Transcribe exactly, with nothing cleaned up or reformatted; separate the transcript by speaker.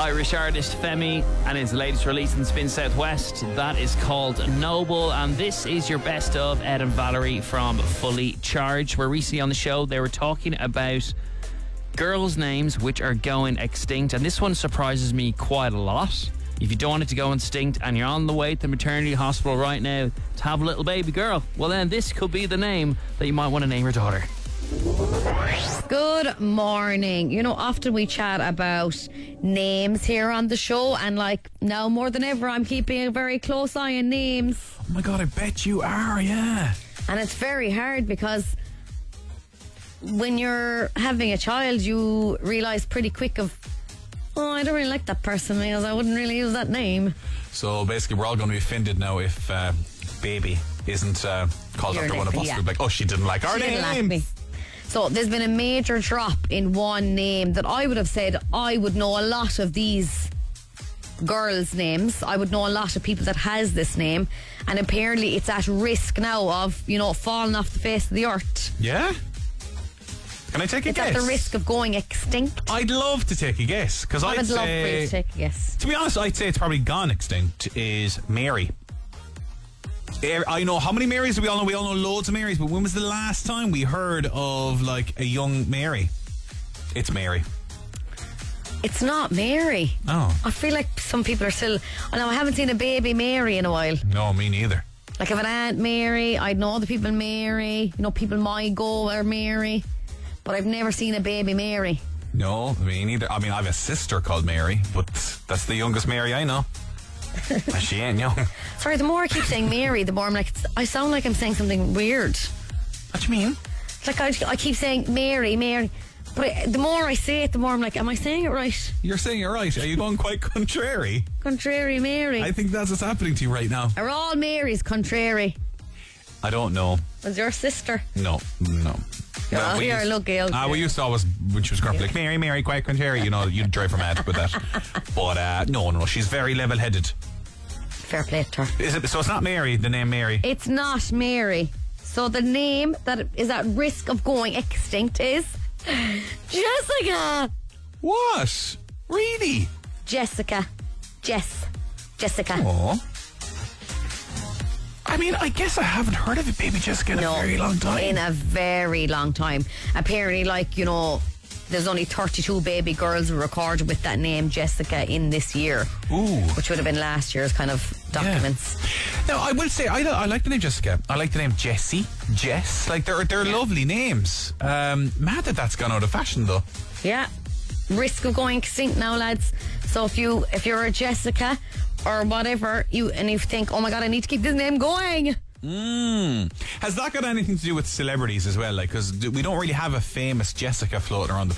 Speaker 1: Irish artist Femi and his latest release in Spin Southwest. That is called Noble, and this is your best of Ed and Valerie from Fully Charged. Where recently on the show they were talking about girls' names which are going extinct, and this one surprises me quite a lot. If you don't want it to go extinct and you're on the way to the maternity hospital right now to have a little baby girl, well then this could be the name that you might want to name your daughter.
Speaker 2: Good morning. You know, often we chat about names here on the show, and like now more than ever I'm keeping a very close eye on names.
Speaker 3: Oh my god, I bet you are, yeah.
Speaker 2: And it's very hard because when you're having a child you realise pretty quick of, oh, I don't really like that person because I wouldn't really use that name.
Speaker 3: So basically we're all going to be offended now if uh, baby isn't uh, called
Speaker 2: Your
Speaker 3: after
Speaker 2: name,
Speaker 3: one of us.
Speaker 2: yeah.
Speaker 3: We're like, oh, she didn't like our
Speaker 2: She didn't
Speaker 3: name.
Speaker 2: like me. So there's been a major drop in one name that I would have said I would know a lot of these girls' names. I would know a lot of people that has this name, and apparently it's at risk now of, you know, falling off the face of the earth.
Speaker 3: Yeah? Can I take a
Speaker 2: It's
Speaker 3: guess?
Speaker 2: at the risk of going extinct.
Speaker 3: I'd love to take a guess, because
Speaker 2: I
Speaker 3: I'd
Speaker 2: would love for you
Speaker 3: say,
Speaker 2: to take a guess.
Speaker 3: to be honest, I'd say it's probably gone extinct, is Mary. I know, how many Marys do we all know? We all know loads of Marys, but when was the last time we heard of like a young Mary? It's Mary.
Speaker 2: It's not Mary.
Speaker 3: Oh.
Speaker 2: I feel like some people are still... I know I haven't seen a baby Mary in a while.
Speaker 3: No, me neither.
Speaker 2: Like if an Aunt Mary, I'd know the people Mary. You know, people my go are Mary. But I've never seen a baby Mary.
Speaker 3: No, me neither. I mean, I have a sister called Mary, but that's the youngest Mary I know. And she ain't young.
Speaker 2: Sorry, the more I keep saying Mary, the more I'm like, I sound like I'm saying something weird.
Speaker 3: What do you mean?
Speaker 2: Like I, I keep saying Mary, Mary. But I, the more I say it, the more I'm like, am I saying it right?
Speaker 3: You're saying it right. Are you going quite contrary?
Speaker 2: Contrary Mary.
Speaker 3: I think that's what's happening to you right now.
Speaker 2: Are all Marys contrary?
Speaker 3: I don't know.
Speaker 2: Was your sister?
Speaker 3: No, no.
Speaker 2: Well,
Speaker 3: we
Speaker 2: you're
Speaker 3: used-
Speaker 2: lucky. Okay.
Speaker 3: Ah, we used to always, when she was grumpy, like, Mary, Mary, quite contrary, you know, you'd drive her mad with that. But, uh, no, no, she's very level-headed.
Speaker 2: Fair play to her.
Speaker 3: Is it, so it's not Mary, the name Mary?
Speaker 2: It's not Mary. So the name that is at risk of going extinct is Jessica.
Speaker 3: What? Really?
Speaker 2: Jessica. Jess. Jessica.
Speaker 3: Oh. I mean, I guess I haven't heard of it, baby Jessica, in
Speaker 2: No,
Speaker 3: a very long time.
Speaker 2: in a very long time. Apparently, like, you know, there's only thirty-two baby girls recorded with that name Jessica in this year.
Speaker 3: Ooh.
Speaker 2: Which would have been last year's kind of documents.
Speaker 3: Yeah. Now, I will say, I, I like the name Jessica. I like the name Jessie, Jess. Like, they're, they're
Speaker 2: Yeah.
Speaker 3: lovely names. Um, mad that that's gone out of fashion, though.
Speaker 2: Yeah. Risk of going extinct now, lads. So if you if you're a Jessica or whatever, you and you think, oh my god, I need to keep this name going.
Speaker 3: Mm. Has that got anything to do with celebrities as well? Like, because we don't really have a famous Jessica floating around the